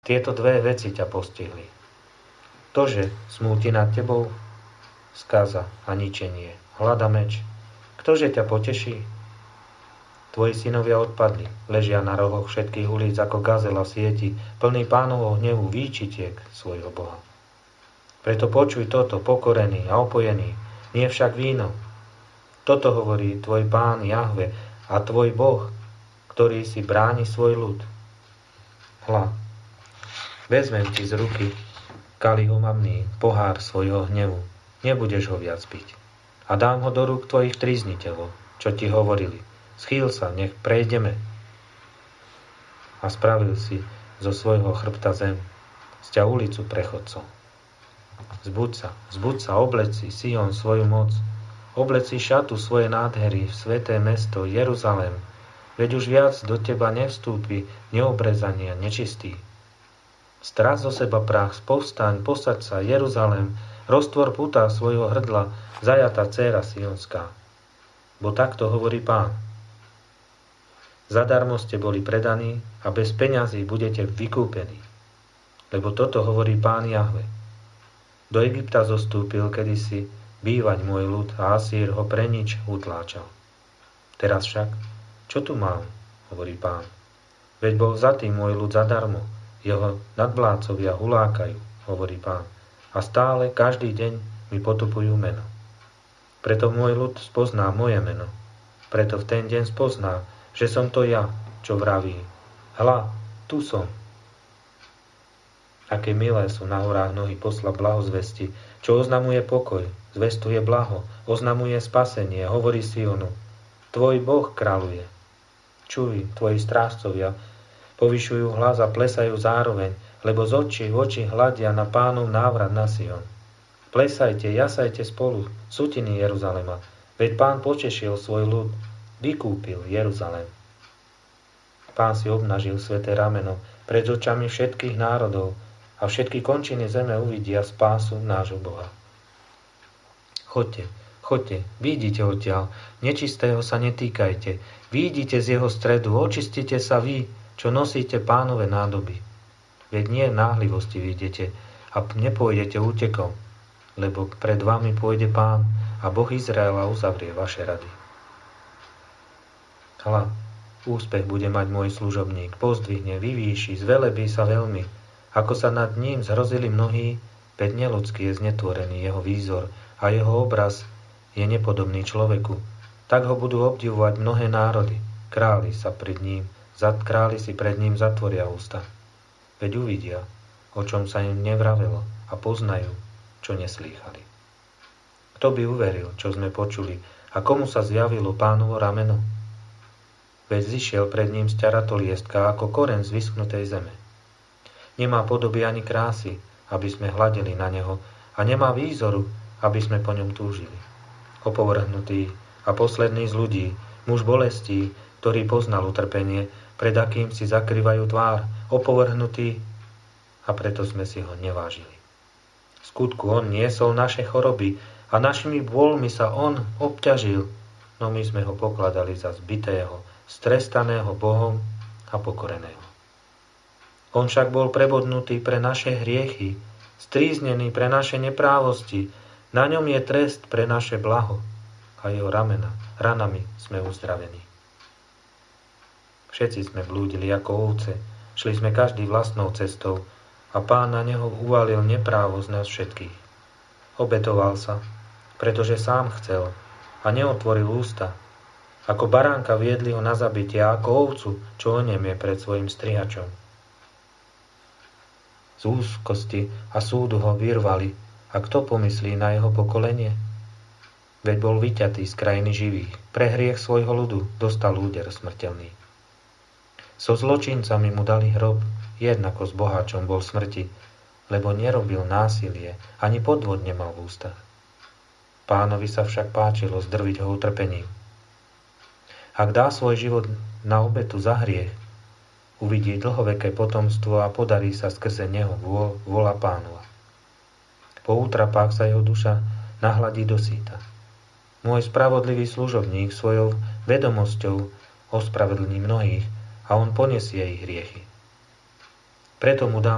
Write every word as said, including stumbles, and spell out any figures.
Tieto dve veci ťa postihli. To, že smúti nad tebou, skaza a ničenie, hlad a meč. Ktože ťa poteší? Tvoji synovia odpadli, ležia na rohoch všetkých ulic ako gazela sieti, plný Pánovho hnevu výčitiek svojho Boha. Preto počuj toto, pokorený a opojený, nie však víno. Toto hovorí tvoj Pán Jahve a tvoj Boh, ktorý si bráni svoj ľud. Hľa, vezmem ti z ruky kalich omamný, pohár svojho hnevu, nebudeš ho viac piť. A dám ho do rúk tvojich trízniteľov, čo ti hovorili. Schýl sa, nech prejdeme. A spravil si zo svojho chrbta zem, z ťa ulicu prechodcov. Zbuď sa, zbuď sa, obleci Sion svoju moc, obleci šatu svoje nádhery v sveté mesto Jeruzalém, veď už viac do teba nevstúpi neobrezaný a nečistý. Stráť zo seba prach, povstaň, posaď sa, Jeruzalém, roztvor putá svojho hrdla, zajatá dcéra Sionská. Bo takto hovorí Pán. Zadarmo ste boli predaní a bez peňazí budete vykúpení. Lebo toto hovorí Pán Jahve. Do Egypta zostúpil kedysi bývať môj ľud a Asýr ho pre nič utláčal. Teraz však, čo tu mám, hovorí Pán. Veď bol vzatý môj ľud zadarmo, jeho nadvládcovia hulákajú, hovorí Pán. A stále, každý deň mi potupujú meno. Preto môj ľud spozná moje meno. Preto v ten deň spozná, že som to ja, čo vraví. Hľa, tu som. Aké milé sú na horách nohy posla blahozvesti, čo oznamuje pokoj, zvestuje blaho, oznamuje spasenie, hovorí Sionu. Tvoj Boh kráľuje. Čuj, tvoji strážcovia povyšujú hlas a plesajú zároveň, lebo z očí v oči hľadia na Pánov návrat na Sion. Plesajte, jasajte spolu, sutiny Jeruzalema, veď Pán počešil svoj ľud, vykúpil Jeruzalém. Pán si obnažil sväté rameno pred očami všetkých národov a všetky končiny zeme uvidia spásu nášho Boha. Choďte, choďte, výjdite odtiaľ, nečistého sa netýkajte, výjdite z jeho stredu, očistite sa vy, čo nosíte Pánove nádoby. Veď nie v náhlivosti vyjdete a nepôjdete útekom, lebo pred vami pôjde Pán a Boh Izraela uzavrie vaše rady. Hľa, úspech bude mať môj služobník, pozdvihne, vyvýši, zvelebí sa veľmi, ako sa nad ním zhrozili mnohí, veď neľudský je znetvorený jeho výzor a jeho obraz je nepodobný človeku. Tak ho budú obdivovať mnohé národy, králi sa pred ním, králi si pred ním zatvoria ústa. Veď uvidia, o čom sa im nevravelo a poznajú, čo neslýchali. Kto by uveril, čo sme počuli a komu sa zjavilo Pánovo rameno? Veď zišiel pred ním z ťara toliestka ako koreň z vyschnutej zeme. Nemá podoby ani krásy, aby sme hľadeli na neho a nemá výzoru, aby sme po ňom túžili. Opovrhnutý a posledný z ľudí, muž bolestí, ktorý poznal utrpenie, pred akým si zakrývajú tvár, opovrhnutý, a preto sme si ho nevážili. V skutku on niesol naše choroby a našimi bôľmi sa on obťažil, no my sme ho pokladali za zbitého, strestaného Bohom a pokoreného. On však bol prebodnutý pre naše hriechy, stríznený pre naše neprávosti, na ňom je trest pre naše blaho a jeho ramena, ranami sme uzdravení. Všetci sme blúdili ako ovce, šli sme každý vlastnou cestou a Pán na neho uvalil neprávosť nás všetkých. Obetoval sa, pretože sám chcel a neotvoril ústa. Ako baránka viedli ho na zabitie a ako ovcu, čo onemie pred svojim strihačom. Z úzkosti a súdu ho vyrvali a kto pomyslí na jeho pokolenie? Veď bol vyťatý z krajiny živých, pre hriech svojho ľudu dostal úder smrteľný. So zločincami mu dali hrob, jednako s boháčom bol smrti, lebo nerobil násilie, ani podvod nemal v ústach. Pánovi sa však páčilo zdrviť ho utrpením. Ak dá svoj život na obetu za hriech, uvidí dlhoveké potomstvo a podarí sa skrze neho vôľa Pánova. Po útrapách sa jeho duša nahladí do síta. Môj spravodlivý služobník svojou vedomosťou ospravedlní mnohých a on poniesie ich hriechy. Preto mu dám